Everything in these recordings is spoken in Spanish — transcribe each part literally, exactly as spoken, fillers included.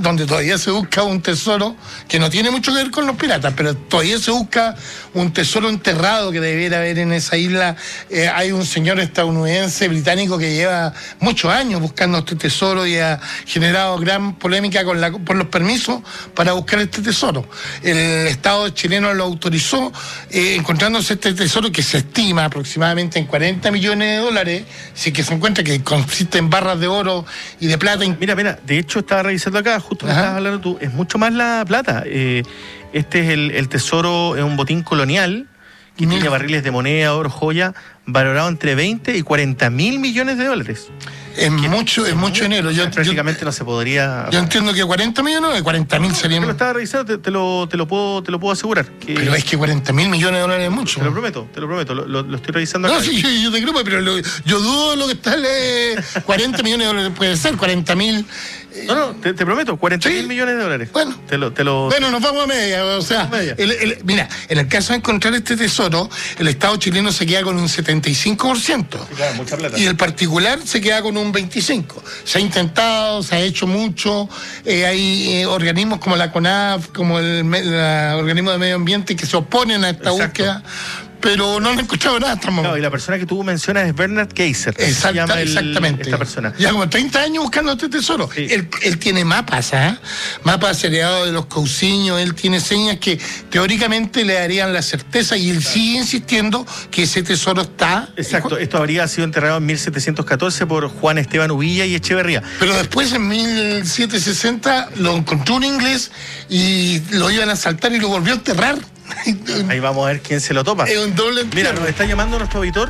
donde todavía se busca un tesoro que no tiene mucho que ver con los piratas, pero todavía se busca un tesoro enterrado que debiera haber en esa isla. Eh, hay un señor estadounidense, británico, que lleva muchos años buscando este tesoro y ha generado gran polémica con la, por los permisos para buscar este tesoro. El Estado chileno lo autorizó, eh, encontrándose este tesoro que se estima aproximadamente en cuarenta millones de dólares, si que se encuentra que consiste en barras de oro y de plata. Mira, mira, de hecho estaba revisando acá, justo que estabas hablando tú, es mucho más la plata. Eh, este es el, el tesoro, es un botín colonial que Mira. tiene barriles de moneda, oro, joya, valorado entre veinte y cuarenta mil millones de dólares. Es mucho, es mucho dinero. Yo, prácticamente yo, no se podría. Yo entiendo que cuarenta millones de cuarenta mil serían. Yo lo estaba revisando, te, te, lo, te, lo puedo, te lo puedo asegurar. Que... Pero es que cuarenta mil millones de dólares es mucho. Te lo prometo, te lo prometo, lo, lo, lo estoy revisando acá. No, sí, yo, yo te creo, pero lo, yo dudo de lo que está eh, cuarenta millones de dólares, puede ser, cuarenta mil. Eh, no, no, te, te prometo, cuarenta mil ¿sí? millones de dólares. Bueno, te lo, te lo... bueno, nos vamos a media, o sea, el, el, mira, en el caso de encontrar este tesoro, el Estado chileno se queda con un setenta y cinco por ciento. Sí, claro, mucha plata. Y el particular se queda con un veinticinco por ciento. Se ha intentado, se ha hecho mucho, eh, hay eh, organismos como la CONAF, como el, el organismo de medio ambiente que se oponen a esta Exacto. búsqueda, pero no han escuchado nada hasta el momento. No, y la persona que tú mencionas es Bernard Kaiser. Exacta, se llama el, exactamente. Esta persona. Ya como treinta años buscando este tesoro. Sí. Él, él tiene mapas, ¿eh? Mapas heredados de los cauciños, él tiene señas que teóricamente le darían la certeza y él claro. sigue insistiendo que ese tesoro está... Exacto, esto habría sido enterrado en mil setecientos catorce por Juan Esteban Uvilla y Echeverría. Pero después en mil setecientos sesenta lo encontró un inglés y lo iban a asaltar y lo volvió a enterrar. Ahí vamos a ver quién se lo topa. Es un doble Mira, nos está llamando nuestro auditor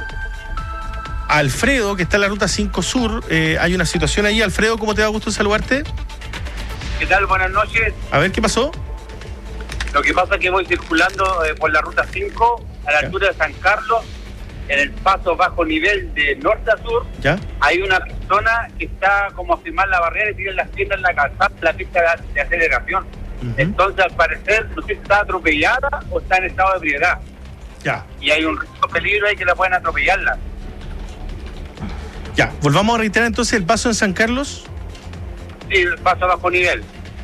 Alfredo, que está en la ruta cinco Sur. Eh, hay una situación ahí. Alfredo, ¿cómo te va? Gusto en saludarte. ¿Qué tal? Buenas noches. A ver, ¿qué pasó? Lo que pasa es que voy circulando eh, por la ruta cinco a la ¿Ya? altura de San Carlos, en el paso bajo nivel de norte a sur. ¿Ya? Hay una persona que está como a firmar la barrera y tiene las piernas en la calzada, la pista de, de aceleración. Uh-huh. Entonces, al parecer, no sé si está atropellada o está en estado de ebriedad. Ya. Y hay un peligro ahí que la pueden atropellarla. Ya, volvamos a reiterar entonces el paso en San Carlos. Sí, el paso bajo nivel.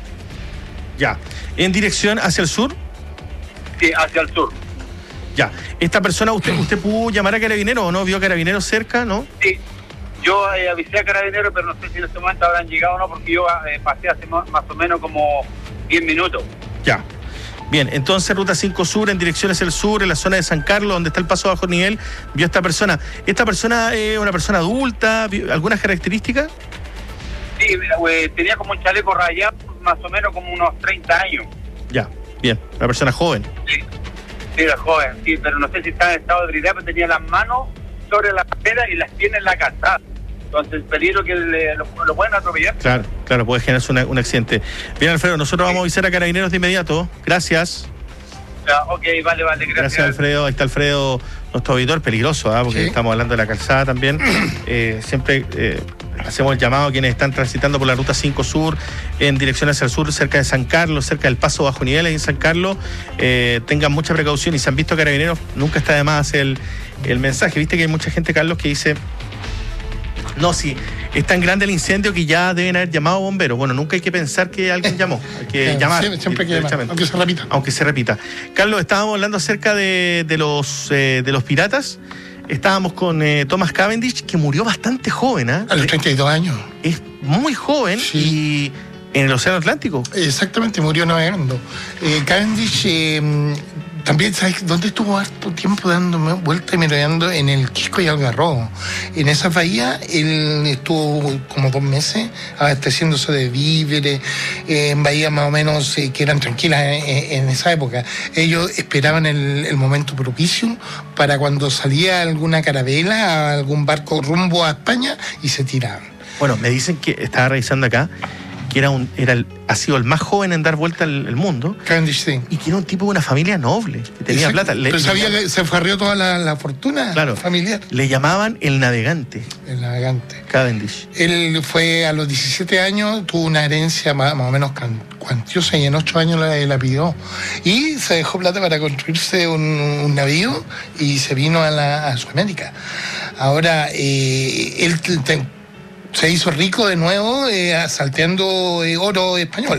Ya. ¿En dirección hacia el sur? Sí, hacia el sur. Ya. ¿Esta persona, usted usted pudo llamar a Carabineros o no? ¿Vio a Carabineros cerca, no? Sí. Yo eh, avisé a Carabineros, pero no sé si en este momento habrán llegado o no, porque yo eh, pasé hace más o menos como diez minutos. Ya. Bien, entonces ruta cinco Sur, en dirección hacia el sur, en la zona de San Carlos, donde está el paso bajo nivel, vio a esta persona. ¿Esta persona es una persona adulta? ¿Algunas características? Sí, eh, tenía como un chaleco rayado, más o menos como unos treinta años. Ya, bien, una persona joven. Sí, sí, era joven, sí, pero no sé si estaba en estado de ebriedad, pero tenía las manos sobre la cadera y las piernas en la calzada. Entonces el peligro que le, lo, lo pueden atropellar. Claro, claro, puede generarse una, un accidente. Bien, Alfredo, nosotros vamos a avisar a Carabineros de inmediato. Gracias. Ya, ok, vale, vale, gracias. Gracias, Alfredo. Ahí está Alfredo, nuestro auditor, peligroso, ¿eh? Porque sí. estamos hablando de la calzada también. Eh, siempre eh, hacemos el llamado a quienes están transitando por la ruta cinco Sur, en dirección hacia el sur, cerca de San Carlos, cerca del paso bajo nivel ahí en San Carlos. Eh, tengan mucha precaución y si han visto Carabineros, nunca está de más el, el mensaje. Viste que hay mucha gente, Carlos, que dice... No, sí, es tan grande el incendio que ya deben haber llamado bomberos. Bueno, nunca hay que pensar que alguien llamó, hay que llamar. Siempre, siempre hay que llamar, aunque se repita. Aunque se repita. Carlos, estábamos hablando acerca de, de, los, eh, de los piratas. Estábamos con eh, Thomas Cavendish, que murió bastante joven. ¿eh? A los treinta y dos años. Es muy joven y en el Océano Atlántico. Exactamente, murió navegando. Eh, Cavendish... Eh, También, ¿sabes dónde estuvo harto tiempo dándome vuelta y merodeando? En el Quisco y Algarrobo. En esa bahía, él estuvo como dos meses abasteciéndose de víveres, eh, en bahías más o menos eh, que eran tranquilas en, en esa época. Ellos esperaban el, el momento propicio para cuando salía alguna carabela, algún barco rumbo a España, y se tiraban. Bueno, me dicen que, estaba revisando acá, que era un, era el, ha sido el más joven en dar vuelta al, al mundo. Cavendish, sí. Y que era un tipo de una familia noble, que tenía Exacto. plata. Le, Pero sabía le, que se farrió toda la, la fortuna claro, familiar. Le llamaban el navegante. El navegante. Cavendish. Él fue a los diecisiete años, tuvo una herencia más, más o menos cuantiosa y en ocho años la, la pidió. Y se dejó plata para construirse un, un navío y se vino a, la, a Sudamérica. Ahora, eh, él... Te, se hizo rico de nuevo eh, salteando eh, oro español.